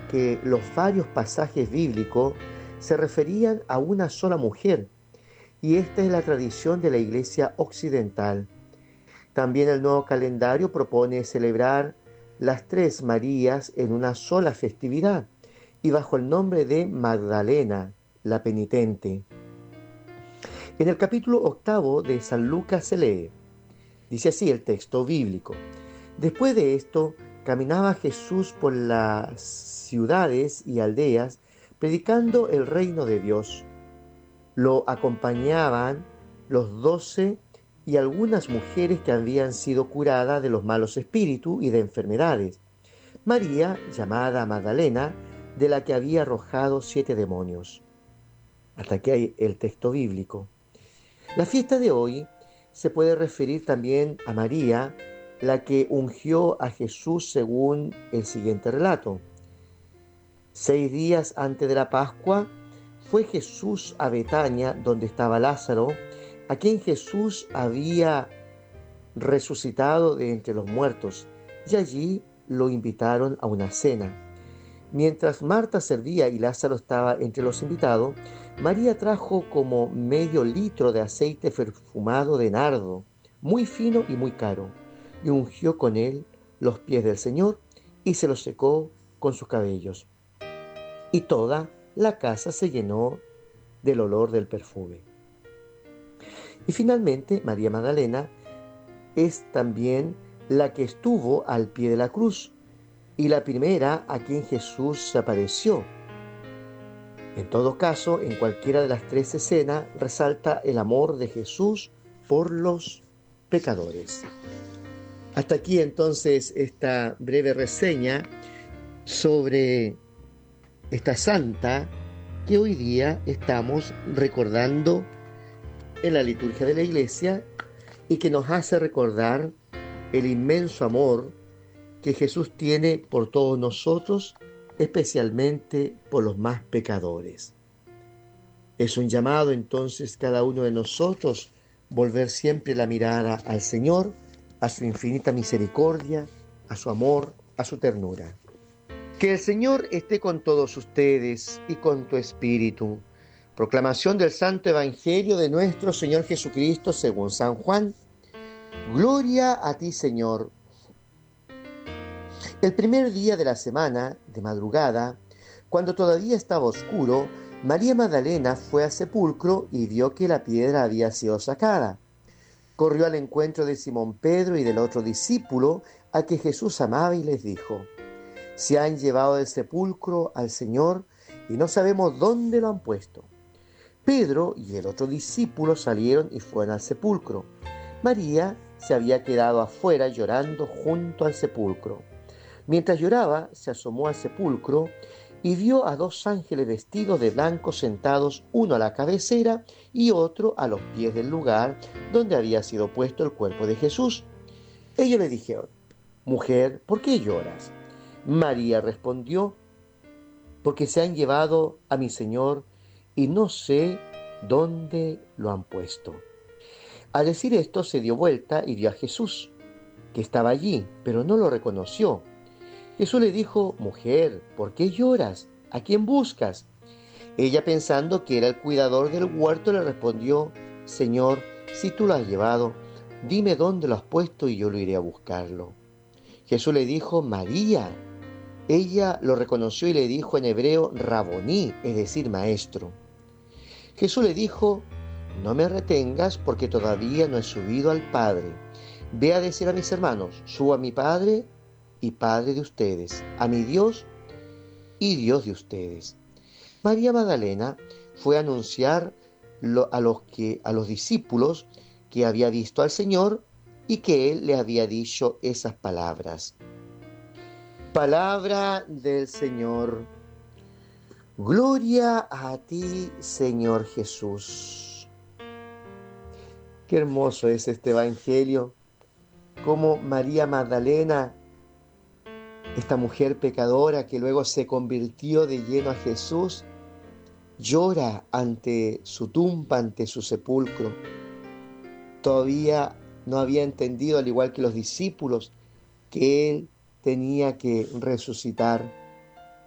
que los varios pasajes bíblicos se referían a una sola mujer, y esta es la tradición de la Iglesia occidental. También el nuevo calendario propone celebrar las tres Marías en una sola festividad y bajo el nombre de Magdalena, la penitente. En el capítulo 8 de San Lucas se lee, dice así el texto bíblico: después de esto, caminaba Jesús por las ciudades y aldeas, predicando el reino de Dios. Lo acompañaban los 12 y algunas mujeres que habían sido curadas de los malos espíritus y de enfermedades. María, llamada Magdalena, de la que había arrojado 7 demonios. Hasta aquí hay el texto bíblico. La fiesta de hoy se puede referir también a María, la que ungió a Jesús según el siguiente relato. 6 días antes de la Pascua fue Jesús a Betania, donde estaba Lázaro, a quien Jesús había resucitado de entre los muertos, y allí lo invitaron a una cena. Mientras Marta servía y Lázaro estaba entre los invitados, María trajo como medio litro de aceite perfumado de nardo, muy fino y muy caro, y ungió con él los pies del Señor y se los secó con sus cabellos. Y toda la casa se llenó del olor del perfume. Y finalmente, María Magdalena es también la que estuvo al pie de la cruz y la primera a quien Jesús se apareció. En todo caso, en cualquiera de las tres escenas resalta el amor de Jesús por los pecadores. Hasta aquí entonces esta breve reseña sobre esta santa que hoy día estamos recordando en la liturgia de la Iglesia y que nos hace recordar el inmenso amor que Jesús tiene por todos nosotros, especialmente por los más pecadores. Es un llamado entonces cada uno de nosotros volver siempre la mirada al Señor, a su infinita misericordia, a su amor, a su ternura. Que el Señor esté con todos ustedes y con tu espíritu. Proclamación del Santo Evangelio de nuestro Señor Jesucristo según San Juan. Gloria a ti, Señor. El primer día de la semana, de madrugada, cuando todavía estaba oscuro, María Magdalena fue al sepulcro y vio que la piedra había sido sacada. Corrió al encuentro de Simón Pedro y del otro discípulo a que Jesús amaba y les dijo: se han llevado del sepulcro al Señor y no sabemos dónde lo han puesto. Pedro y el otro discípulo salieron y fueron al sepulcro. María se había quedado afuera llorando junto al sepulcro. Mientras lloraba, se asomó al sepulcro y vio a 2 ángeles vestidos de blanco sentados, uno a la cabecera y otro a los pies del lugar donde había sido puesto el cuerpo de Jesús. Ellos le dijeron: mujer, ¿por qué lloras? María respondió: porque se han llevado a mi Señor y no sé dónde lo han puesto. Al decir esto, se dio vuelta y vio a Jesús, que estaba allí, pero no lo reconoció. Jesús le dijo: mujer, ¿por qué lloras? ¿A quién buscas? Ella, pensando que era el cuidador del huerto, le respondió: Señor, si tú lo has llevado, dime dónde lo has puesto y yo lo iré a buscarlo. Jesús le dijo: María. Ella lo reconoció y le dijo en hebreo Raboní, es decir, maestro. Jesús le dijo: no me retengas porque todavía no he subido al Padre. Ve a decir a mis hermanos: subo a mi Padre y Padre de ustedes, a mi Dios y Dios de ustedes. María Magdalena fue a anunciar a los discípulos que había visto al Señor y que Él le había dicho esas palabras. Palabra del Señor. Gloria a ti, Señor Jesús. Qué hermoso es este Evangelio, cómo María Magdalena, esta mujer pecadora que luego se convirtió de lleno a Jesús, llora ante su tumba, ante su sepulcro. Todavía no había entendido, al igual que los discípulos, que Él tenía que resucitar.